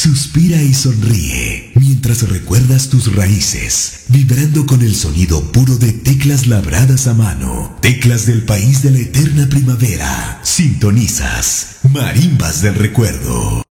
Suspira y sonríe mientras recuerdas tus raíces, vibrando con el sonido puro de teclas labradas a mano, teclas del país de la eterna primavera. Sintonizas Marimbas del Recuerdo.